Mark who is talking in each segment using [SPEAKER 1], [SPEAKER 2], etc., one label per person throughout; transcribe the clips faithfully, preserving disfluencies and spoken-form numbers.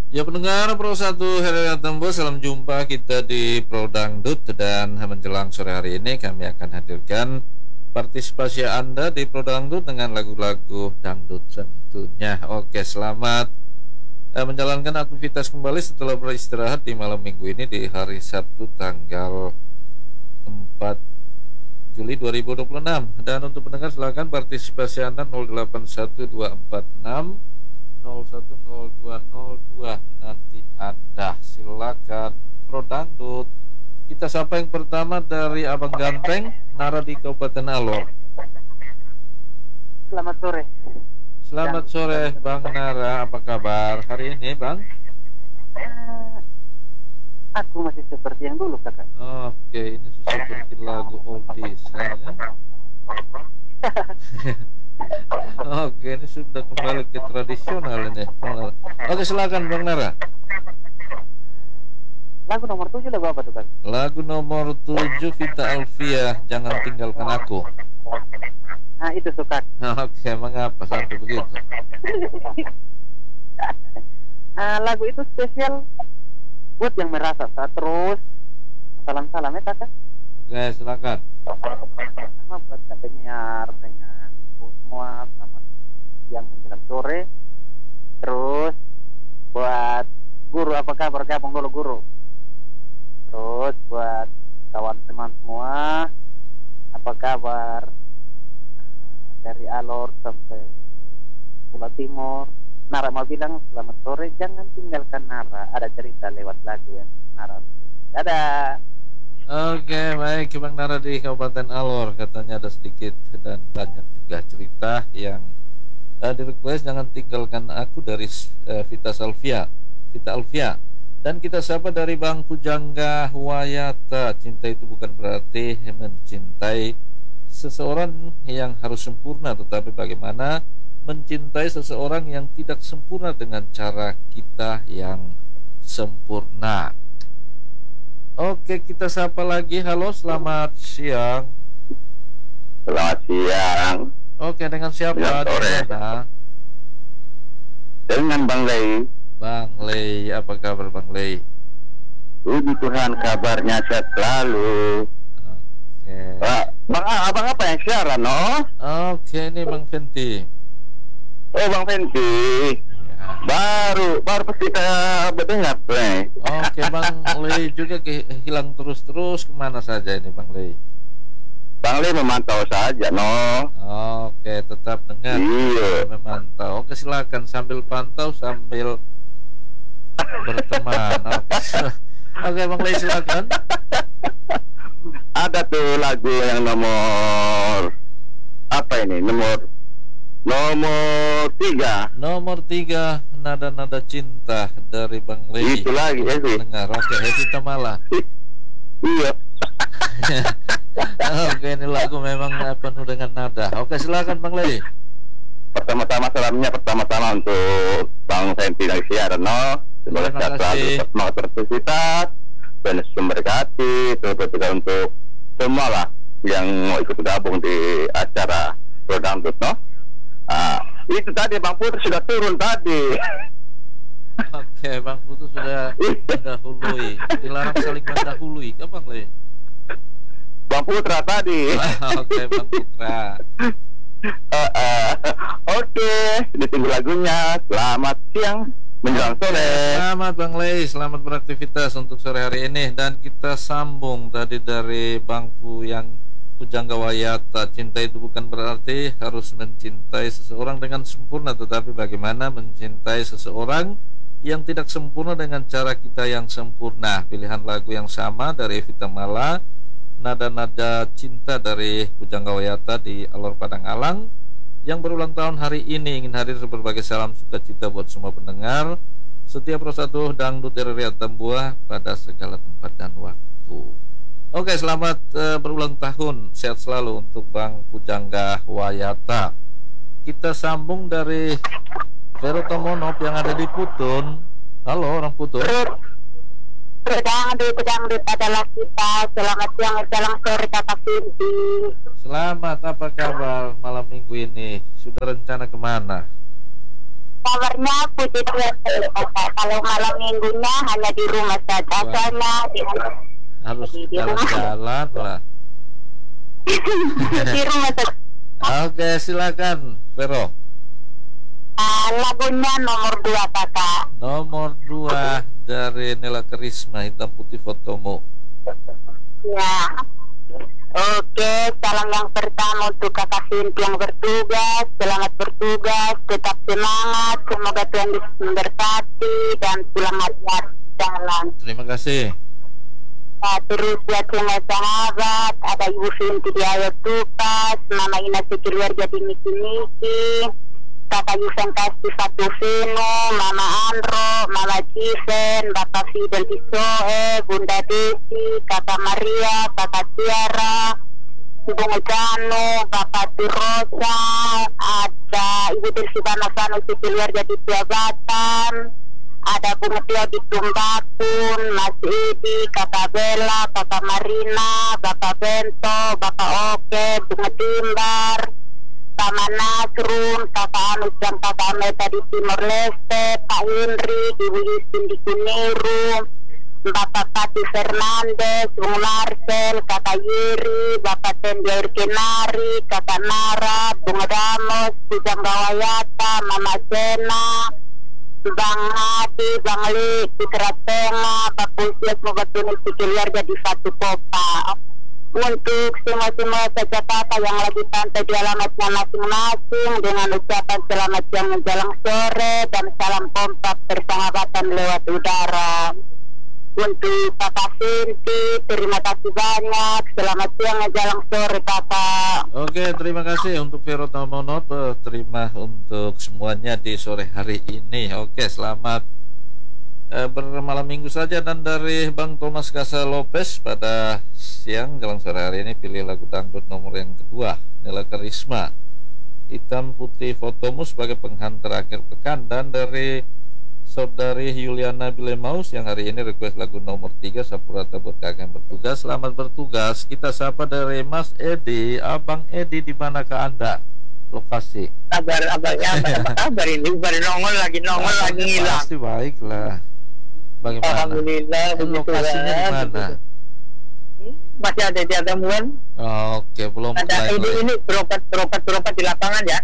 [SPEAKER 1] Ya pendengar Pro satu Heri Tembo, salam jumpa kita di Pro Dangdut. Dan menjelang sore hari ini kami akan hadirkan partisipasi Anda di Pro Dangdut dengan lagu-lagu dangdut tentunya. Oke, selamat eh, menjalankan aktivitas kembali setelah beristirahat di malam minggu ini di hari Sabtu tanggal empat Juli dua ribu dua puluh enam. Dan untuk pendengar silakan partisipasi Anda nol delapan satu dua empat enam nol satu nol dua nol dua. Nanti Anda silakan Pro Dangdut. Kita sapa yang pertama dari Abang Ganteng, Nara di Kabupaten Alor.
[SPEAKER 2] Selamat sore.
[SPEAKER 1] Selamat sore Bang Nara, apa kabar hari ini Bang?
[SPEAKER 2] Eh, aku masih seperti yang dulu kakak.
[SPEAKER 1] Oke, ini seperti lagu oldies ya. Oke, ini sudah kembali ke tradisional ini. Oke, silakan Bang Nara.
[SPEAKER 2] Lagu nomor tujuh lagu apa tuh kak?
[SPEAKER 1] Lagu nomor tujuh Vita Alvia, Jangan Tinggalkan Aku.
[SPEAKER 2] Nah itu suka.
[SPEAKER 1] Oke, mengapa sampai begitu?
[SPEAKER 2] Nah, lagu itu spesial buat yang merasa saat terus salam-salam ya kakak.
[SPEAKER 1] Oke, silakan.
[SPEAKER 2] Sama buat kak penyiar dengan ibu semua, selamat siang menjelang sore. Terus buat guru, apa kabar, gabung dulu guru. Terus buat kawan teman semua, apa kabar, dari Alor sampai Pulau Timur. Nara mau bilang selamat sore, jangan tinggalkan Nara, ada cerita lewat lagu yang Nara. Dadah.
[SPEAKER 1] Oke, baik Bang Nara di Kabupaten Alor, katanya ada sedikit dan banyak juga cerita yang uh, di request Jangan Tinggalkan Aku dari uh, Vita Salvia, Vita Alvia. Dan kita sapa dari Bang Pujangga Wayata, cinta itu bukan berarti mencintai seseorang yang harus sempurna, tetapi bagaimana mencintai seseorang yang tidak sempurna dengan cara kita yang sempurna. Oke, kita sapa lagi. Halo, selamat siang.
[SPEAKER 3] Selamat siang.
[SPEAKER 1] Oke, dengan siapa?
[SPEAKER 3] Selamat sore.
[SPEAKER 1] Dimana?
[SPEAKER 3] Dengan Bang Lei.
[SPEAKER 1] Bang Lei, apa kabar Bang Lei?
[SPEAKER 3] Puji Tuhan, kabarnya sehat selalu.
[SPEAKER 1] Oke.
[SPEAKER 3] Wah, Bang, abang apa yang siaran, no?
[SPEAKER 1] Oke, ini Bang Fenti.
[SPEAKER 3] Oh, Bang Fenti.
[SPEAKER 1] Ya.
[SPEAKER 3] Baru, baru pas kita berdengar, Lei.
[SPEAKER 1] Oke, Bang Lei juga ke- hilang terus-terus, kemana saja ini Bang Lei?
[SPEAKER 3] Bang Lei memantau saja, no?
[SPEAKER 1] Oke, tetap dengar.
[SPEAKER 3] Iya.
[SPEAKER 1] Memantau. Oke, silakan sambil pantau sambil berteman. Oke. Oke, Bang Lei silakan.
[SPEAKER 3] Ada tuh lagu yang nomor apa ini? Nomor nomor tiga.
[SPEAKER 1] Nomor tiga, Nada-Nada Cinta dari Bang Lei.
[SPEAKER 3] Itu lagi, Evi.
[SPEAKER 1] Dengar. Oke, Evi Tamala.
[SPEAKER 3] Iya.
[SPEAKER 1] Oke, ini lagu memang penuh dengan nada. Oke, silakan Bang Lei.
[SPEAKER 3] Pertama-tama salamnya pertama-tama untuk Bang Fenti dari siaran, no? Semoga
[SPEAKER 1] Terima
[SPEAKER 3] sehat selalu,
[SPEAKER 1] kasih.
[SPEAKER 3] semangat beraktivitas, dan memberkati. Terus juga untuk semua lah yang mau ikut gabung di acara Pro Dangdut, no? Ah, itu tadi Bang Putri sudah turun tadi.
[SPEAKER 1] Oke, Bang Putu sudah mendahului. Dilarang saling mendahului, kan Bang Lei?
[SPEAKER 3] Bang Putra tadi.
[SPEAKER 1] Oke, Bang Putra.
[SPEAKER 3] Ah, ah. Oke, ditunggu lagunya. Selamat siang menjelang sore.
[SPEAKER 1] Selamat Bang Lei, selamat beraktivitas untuk sore hari ini. Dan kita sambung tadi dari Bang Pu yang Pujangga Wayata. Cinta itu bukan berarti harus mencintai seseorang dengan sempurna, tetapi bagaimana mencintai seseorang yang tidak sempurna dengan cara kita yang sempurna. Pilihan lagu yang sama dari Evita Mala, Nada-Nada Cinta dari Pujangga Wayata di Alor Padang Alang, yang berulang tahun hari ini. Ingin hadir berbagai salam sukacita buat semua pendengar setiap Pro satu Dangdut R R I Atambua pada segala tempat dan waktu. Oke, selamat uh, berulang tahun, sehat selalu untuk Bang Pujangga Wayata. Kita sambung dari Vero Tomonop yang ada di Putun. Halo orang Putun.
[SPEAKER 4] Dangdut, dangdut adalah kita. Selamat siang, jalan sore kakak Cinti.
[SPEAKER 1] Selamat, apa kabar malam minggu ini? Sudah rencana kemana?
[SPEAKER 4] kabarnya puji Tuhan kakak. Kalau malam minggunya hanya di rumah saja.
[SPEAKER 1] Wah.
[SPEAKER 4] Soalnya di,
[SPEAKER 1] Harus
[SPEAKER 4] di rumah.
[SPEAKER 1] jalan-jalan lah.
[SPEAKER 4] Di rumah saja.
[SPEAKER 1] Oke, silakan Vero.
[SPEAKER 4] Ah, lagunya nomor dua kakak.
[SPEAKER 1] Nomor dua dari Nela Karisma, Hitam Putih Fotomu.
[SPEAKER 4] Ya. Oke, salam yang pertama untuk kakak Sinti yang bertugas. Selamat bertugas, tetap semangat. Semoga Tuhan memberkati dan pulang hati-hati di jalan.
[SPEAKER 1] Terima kasih.
[SPEAKER 4] Nah, terus buat semua sahabat, ada Ibu Sinti di Ayat Tupas, Mama Ina sekeluarga di Niki-Niki, Kakak Yusen Kasti Satu Vino, Mama Andro, Mama Cisen, Bapak Fidel Isoe, Bunda Desi, Kakak Maria, Kakak Tiara, Bung Jano, Bapak Tirosa, ada Ibu Dersibana Sano sekeluarga di Tuabatan, ada Bung Tio di Tumbakun, Mas Edi, Kakak Bella, Kakak Marina, Bapak Bento, Bapak Oke, Bung Timbar, Paman Nasrun, Kakak Anus dan Kakak Meta di Timor Leste, Pak Henry, Ibu Yustin di Kuniru, Bapak Pati Fernandes, Bung Marcel, Kakak Yiri, Bapak Tendiair Kenari, Kakak Nara, Bung Ramos, Bujang Gawayata, Mama Sena, Bang Hadi, Bang Li, Putra Tengah, Pak Pusias, semoga Tuhan keluarga di satu kota. Untuk semua-semua saja kakak yang lagi pantai di alamatnya masing-masing, dengan ucapan selamat siang menjelang sore dan salam kompak persahabatan lewat udara. Untuk Kakak Sinti, terima kasih banyak. Selamat siang menjelang sore kakak.
[SPEAKER 1] Oke, terima kasih untuk Vero Tamonot. Terima untuk semuanya di sore hari ini. Oke, selamat eh, bermalam minggu saja. Dan dari Bang Thomas Casa Lopez pada siang jelang sore hari ini, pilih lagu dangdut nomor yang kedua, Nela Karisma, Hitam Putih Fotomu sebagai penghantar akhir pekan. Dan dari Saudari Yuliana Bilemaus yang hari ini request lagu nomor tiga, Sapurata buat kakak yang bertugas. Selamat bertugas. Kita sapa dari Mas Edi. Abang Edi, di manakah Anda? Lokasi.
[SPEAKER 2] Kabar abangnya apa, apa kabar ini? Baru nongol lagi nongol
[SPEAKER 1] Kabarnya
[SPEAKER 2] lagi hilang.
[SPEAKER 1] Pasti baik lah. Bagaimana?
[SPEAKER 2] Alhamdulillah.
[SPEAKER 1] Eh,
[SPEAKER 2] begitu
[SPEAKER 1] lokasinya di
[SPEAKER 2] lah,
[SPEAKER 1] mana?
[SPEAKER 2] begitu. Masih ada di Atemuan.
[SPEAKER 1] Oh, oke, belum
[SPEAKER 2] Ada
[SPEAKER 1] mulai.
[SPEAKER 2] ini ini berobat berobat berobat di lapangan ya.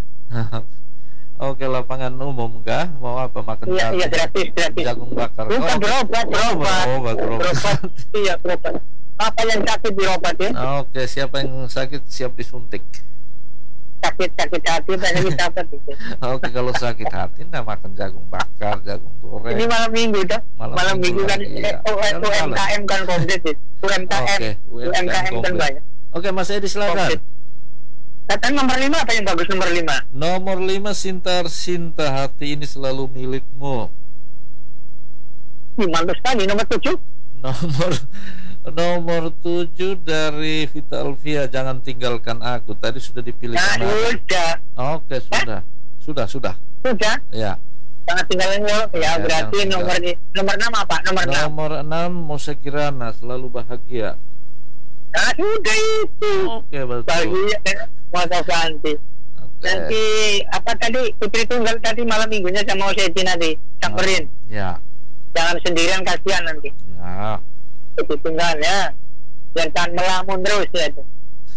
[SPEAKER 1] Oke, lapangan umum kah? Mau apa, makan
[SPEAKER 2] Iya
[SPEAKER 1] sate?
[SPEAKER 2] iya gratis gratis.
[SPEAKER 1] Jagung bakar.
[SPEAKER 2] Bukan
[SPEAKER 1] Oh,
[SPEAKER 2] berobat
[SPEAKER 1] oh,
[SPEAKER 2] berobat.
[SPEAKER 1] berobat, berobat.
[SPEAKER 2] Berobat. Iya berobat. Apa yang sakit berobat ya?
[SPEAKER 1] Oke, siapa yang sakit siap disuntik.
[SPEAKER 2] Sakit sakit hati banyak kita apa tuh?
[SPEAKER 1] Oke, kalau sakit hati nah makan jagung bakar, jagung goreng.
[SPEAKER 2] Ini malam minggu dah.
[SPEAKER 1] Malam
[SPEAKER 2] Malam,
[SPEAKER 1] minggu
[SPEAKER 2] minggu kan
[SPEAKER 1] lagi, iya.
[SPEAKER 2] eh, U M K M kan komplit itu. U M K M
[SPEAKER 1] Oke,
[SPEAKER 2] U M K M kan
[SPEAKER 1] komplit.
[SPEAKER 2] banyak.
[SPEAKER 1] Oke, Mas Edi silakan.
[SPEAKER 2] Komplit. Datang nomor lima apa yang bagus nomor lima?
[SPEAKER 1] Nomor lima, Sintar Sinta, hati ini selalu milikmu.
[SPEAKER 2] Ih, bagus sekali. Nomor tujuh.
[SPEAKER 1] Nomor nomor tujuh dari Vita Alvia, jangan tinggalkan aku. Tadi sudah dipilih
[SPEAKER 2] Nah,
[SPEAKER 1] sama.
[SPEAKER 2] sudah.
[SPEAKER 1] Oke, sudah. Sudah, sudah.
[SPEAKER 2] Sudah.
[SPEAKER 1] Ya.
[SPEAKER 2] Jangan tinggalin lo. Ya,
[SPEAKER 1] Ya,
[SPEAKER 2] berarti
[SPEAKER 1] jangan
[SPEAKER 2] nomor nomor enam apa? Nomor enam.
[SPEAKER 1] Nomor enam, Musa Kirana, selalu bahagia.
[SPEAKER 2] Nah, sudah itu.
[SPEAKER 1] Oke, betul.
[SPEAKER 2] Bahagia masa ganti.
[SPEAKER 1] Oke.
[SPEAKER 2] Nanti apa tadi Putri Tunggal tadi malam minggunya sama Oseti nanti samperin.
[SPEAKER 1] Ya.
[SPEAKER 2] Jangan sendirian, kasihan nanti.
[SPEAKER 1] Ya.
[SPEAKER 2] Putri Tunggal ya. Jangan melamun terus ya itu.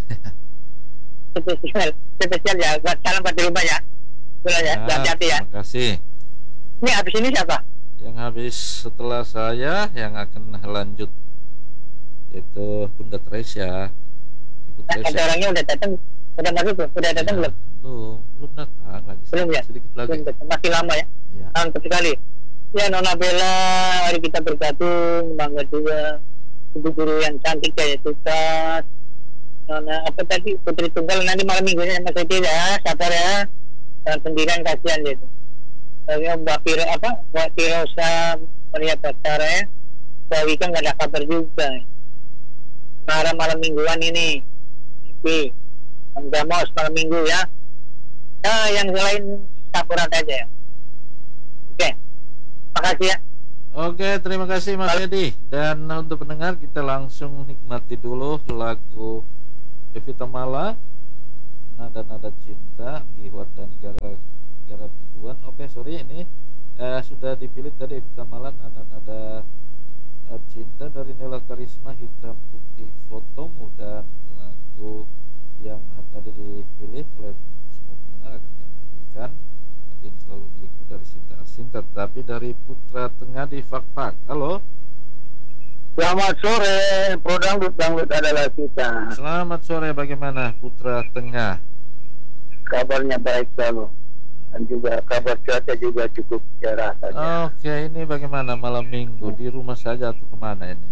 [SPEAKER 2] Spesial, spesial ya. Salam buat di rumah ya. Boleh ya,
[SPEAKER 1] Ya,
[SPEAKER 2] hati-hati ya.
[SPEAKER 1] terima kasih.
[SPEAKER 2] Ini habis ini siapa?
[SPEAKER 1] Yang habis setelah saya yang akan lanjut yaitu Bunda Tresya. Ibu
[SPEAKER 2] Nah, ada
[SPEAKER 1] Tresya.
[SPEAKER 2] orangnya udah datang, udah masuk belum? Udah datang
[SPEAKER 1] Ya,
[SPEAKER 2] belum?
[SPEAKER 1] belum, belum datang lagi.
[SPEAKER 2] Belum ya?
[SPEAKER 1] Sedikit lagi.
[SPEAKER 2] Belum datang. Masih lama ya?
[SPEAKER 1] Ya.
[SPEAKER 2] Mantap sekali. Ya Nona Bella, mari kita bergabung, bangga juga. Ibu guru yang cantik kayak Tutas. Nona apa tadi Putri Tunggal nanti malam minggunya sama saya ya, sabar ya. Jangan sendirian, kasihan gitu. Lalu Mbak Piro apa? Mbak Pirosa melihat Batara ya. Mbak Wika nggak ada kabar juga. Marah malam mingguan ini. Oke. Bang Jamos malam minggu ya. Nah, yang lain sapurat aja ya. Oke. Makasih ya.
[SPEAKER 1] Oke, terima kasih Mas Edi. Dan untuk pendengar, kita langsung nikmati dulu lagu Evita Mala, Nada-Nada Cinta, Anggi Wardani, Gara negara biduan. Oke, sorry ini eh, sudah dipilih tadi Evita Malan, ada nada eh, cinta dari Nela Karisma, hitam putih fotomu, dan lagu yang tadi dipilih oleh semua pendengar akan kami hadirkan. Nanti ini selalu milikku dari Sinta Arsinta, tapi dari Putra Tengah di Fakfak. Halo.
[SPEAKER 3] Selamat sore, Pro Dangdut, Dangdut adalah kita.
[SPEAKER 1] Selamat sore, bagaimana Putra Tengah?
[SPEAKER 3] Kabarnya baik selalu. Dan juga kabar cuaca juga cukup cerah saja.
[SPEAKER 1] Oke, ini bagaimana malam minggu? Di rumah saja atau kemana ini?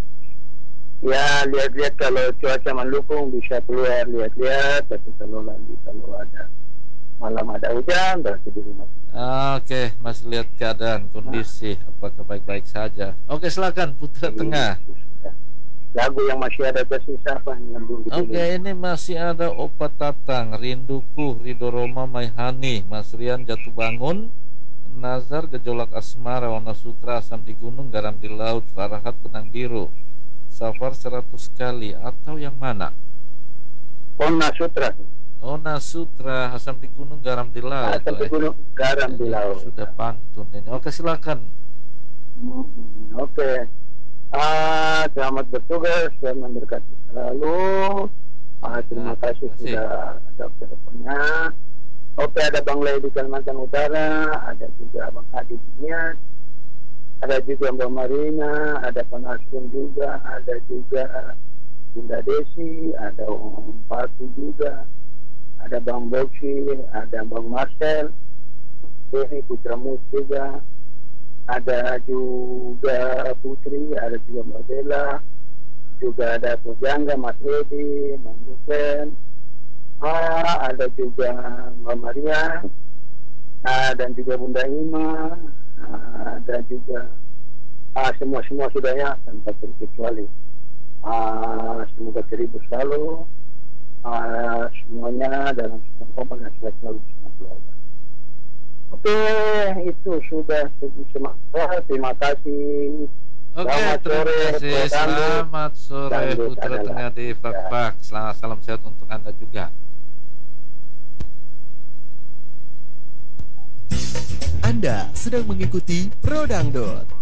[SPEAKER 3] Ya, lihat-lihat kalau cuaca mendukung bisa keluar lihat-lihat, tapi kalau lagi kalau ada malam ada hujan berarti di rumah.
[SPEAKER 1] Oke, masih lihat keadaan kondisi apakah baik-baik saja. Oke, silakan Putra Tengah.
[SPEAKER 3] Lagu yang masih ada tersisa apa yang belum dipilih?
[SPEAKER 1] Oke, ini masih ada Opa Tatang, Rinduku, Ridho Roma, Maihani, Mas Rian, Jatuh Bangun, Nazar, Gejolak Asmara, Wana Sutra, Asam di Gunung, Garam di Laut, Farahat, Benang Biru, Safar seratus kali, atau yang mana?
[SPEAKER 3] Wana Sutra.
[SPEAKER 1] Ona Sutra, Asam di Gunung, Garam di Laut.
[SPEAKER 3] Asam di Gunung, Garam di Laut.
[SPEAKER 1] Sudah pantun ini. Oke, silakan.
[SPEAKER 3] Hmm, Oke. Ah, selamat bertugas, Tuhan memberkati selalu. Ah, terima
[SPEAKER 1] Ah,
[SPEAKER 3] kasih
[SPEAKER 1] terima kasih.
[SPEAKER 3] sudah ada teleponnya. Oke, ada Bang Lei di Kalimantan Utara, ada juga Bang Adi di Nias, ada juga Mbak Marina, ada Pak Nasrun juga, ada juga Bunda Desi, ada Om Patu juga, ada Bang Boksi, ada Bang Marcel, ini Putra Mus juga, ada juga Putri, ada juga Mbak Bella, juga ada Pujangga, Mas Edi, Bang Yusen, ah, ada juga Mbak Maria, ah, dan juga Bunda Ima, ah, ada juga ah, semua-semua sudah ya tanpa terkecuali. Ah, semoga terhibur selalu, ah, semuanya dalam semua kompak dan selalu bersama keluarga. Oke, itu sudah semangat. Terima kasih.
[SPEAKER 1] Oke,
[SPEAKER 3] Selamat
[SPEAKER 1] terima
[SPEAKER 3] sore,
[SPEAKER 1] kasih.
[SPEAKER 3] Pro Dangdut.
[SPEAKER 1] Selamat sore
[SPEAKER 3] Dangdut
[SPEAKER 1] Putra
[SPEAKER 3] adalah
[SPEAKER 1] Tengah di
[SPEAKER 3] kita.
[SPEAKER 1] Fakfak. Selamat salam sehat untuk Anda juga.
[SPEAKER 5] Anda sedang mengikuti Pro Dangdut.